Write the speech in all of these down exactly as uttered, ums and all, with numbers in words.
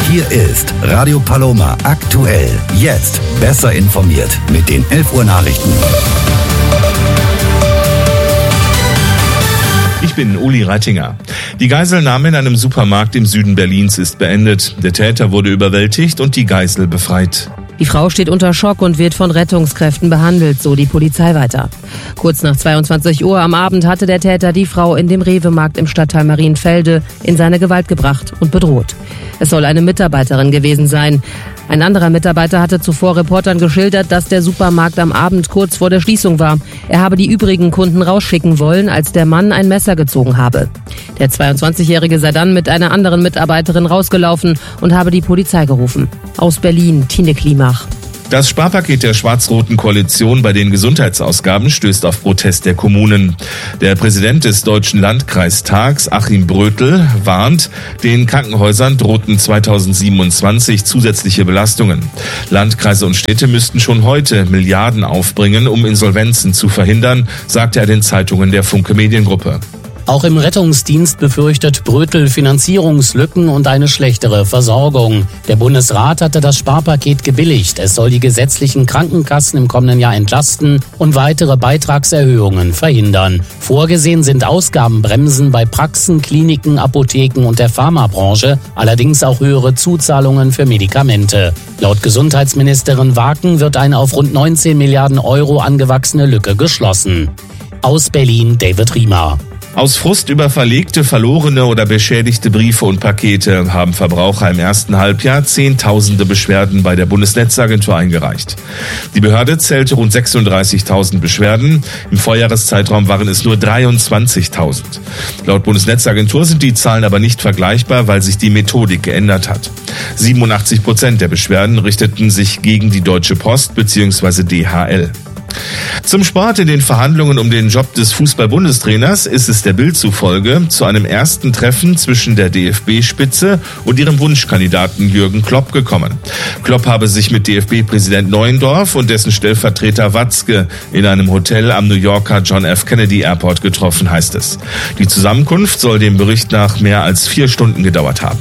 Hier ist Radio Paloma aktuell. Jetzt besser informiert mit den elf Uhr Nachrichten. Ich bin Uli Reitinger. Die Geiselnahme in einem Supermarkt im Süden Berlins ist beendet. Der Täter wurde überwältigt und die Geisel befreit. Die Frau steht unter Schock und wird von Rettungskräften behandelt, so die Polizei weiter. Kurz nach zweiundzwanzig Uhr am Abend hatte der Täter die Frau in dem Rewe-Markt im Stadtteil Marienfelde in seine Gewalt gebracht und bedroht. Es soll eine Mitarbeiterin gewesen sein. Ein anderer Mitarbeiter hatte zuvor Reportern geschildert, dass der Supermarkt am Abend kurz vor der Schließung war. Er habe die übrigen Kunden rausschicken wollen, als der Mann ein Messer gezogen habe. Der zweiundzwanzigjährige sei dann mit einer anderen Mitarbeiterin rausgelaufen und habe die Polizei gerufen. Aus Berlin, Tine Klimach. Das Sparpaket der schwarz-roten Koalition bei den Gesundheitsausgaben stößt auf Protest der Kommunen. Der Präsident des Deutschen Landkreistags, Achim Brötel, warnt, den Krankenhäusern drohten zweitausendsiebenundzwanzig zusätzliche Belastungen. Landkreise und Städte müssten schon heute Milliarden aufbringen, um Insolvenzen zu verhindern, sagte er den Zeitungen der Funke Mediengruppe. Auch im Rettungsdienst befürchtet Brötel Finanzierungslücken und eine schlechtere Versorgung. Der Bundesrat hatte das Sparpaket gebilligt. Es soll die gesetzlichen Krankenkassen im kommenden Jahr entlasten und weitere Beitragserhöhungen verhindern. Vorgesehen sind Ausgabenbremsen bei Praxen, Kliniken, Apotheken und der Pharmabranche, allerdings auch höhere Zuzahlungen für Medikamente. Laut Gesundheitsministerin Waken wird eine auf rund neunzehn Milliarden Euro angewachsene Lücke geschlossen. Aus Berlin, David Riemer. Aus Frust über verlegte, verlorene oder beschädigte Briefe und Pakete haben Verbraucher im ersten Halbjahr zehntausende Beschwerden bei der Bundesnetzagentur eingereicht. Die Behörde zählte rund sechsunddreißigtausend Beschwerden. Im Vorjahreszeitraum waren es nur dreiundzwanzigtausend. Laut Bundesnetzagentur sind die Zahlen aber nicht vergleichbar, weil sich die Methodik geändert hat. siebenundachtzig Prozent der Beschwerden richteten sich gegen die Deutsche Post bzw. D H L. Zum Sport. In den Verhandlungen um den Job des Fußball-Bundestrainers ist es der Bild zufolge zu einem ersten Treffen zwischen der D F B-Spitze und ihrem Wunschkandidaten Jürgen Klopp gekommen. Klopp habe sich mit D F B-Präsident Neuendorf und dessen Stellvertreter Watzke in einem Hotel am New Yorker John F. Kennedy Airport getroffen, heißt es. Die Zusammenkunft soll dem Bericht nach mehr als vier Stunden gedauert haben.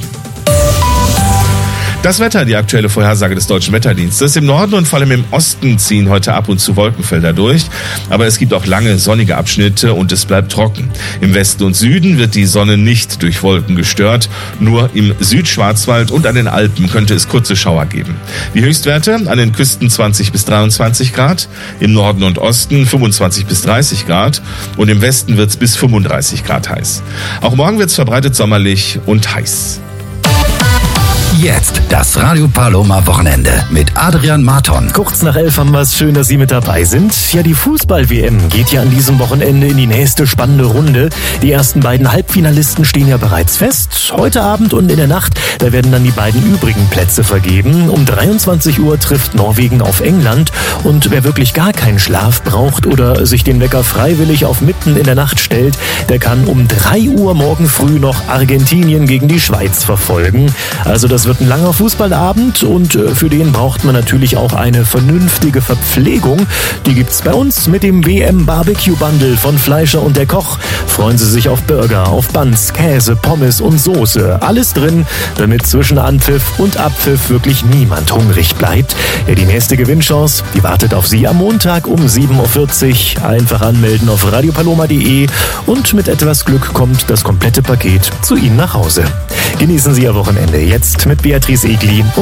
Das Wetter, die aktuelle Vorhersage des Deutschen Wetterdienstes. Im Norden und vor allem im Osten ziehen heute ab und zu Wolkenfelder durch. Aber es gibt auch lange sonnige Abschnitte und es bleibt trocken. Im Westen und Süden wird die Sonne nicht durch Wolken gestört. Nur im Südschwarzwald und an den Alpen könnte es kurze Schauer geben. Die Höchstwerte an den Küsten zwanzig bis dreiundzwanzig Grad, im Norden und Osten fünfundzwanzig bis dreißig Grad und im Westen wird es bis fünfunddreißig Grad heiß. Auch morgen wird es verbreitet sommerlich und heiß. Jetzt das Radio Paloma Wochenende mit Adrian Marton. Kurz nach elf haben wir es. Schön, dass Sie mit dabei sind. Ja, die Fußball-W M geht ja an diesem Wochenende in die nächste spannende Runde. Die ersten beiden Halbfinalisten stehen ja bereits fest. Heute Abend und in der Nacht, da werden dann die beiden übrigen Plätze vergeben. Um dreiundzwanzig Uhr trifft Norwegen auf England. Und wer wirklich gar keinen Schlaf braucht oder sich den Wecker freiwillig auf mitten in der Nacht stellt, der kann um drei Uhr morgen früh noch Argentinien gegen die Schweiz verfolgen. Also das wird ein langer Fußballabend und für den braucht man natürlich auch eine vernünftige Verpflegung. Die gibt's bei uns mit dem W M Barbecue Bundle von Fleischer und der Koch. Freuen Sie sich auf Burger, auf Buns, Käse, Pommes und Soße. Alles drin, damit zwischen Anpfiff und Abpfiff wirklich niemand hungrig bleibt. Ja, die nächste Gewinnchance, die wartet auf Sie am Montag um sieben Uhr vierzig. Einfach anmelden auf radiopaloma punkt de und mit etwas Glück kommt das komplette Paket zu Ihnen nach Hause. Genießen Sie Ihr Wochenende jetzt mit Beatrice Egli.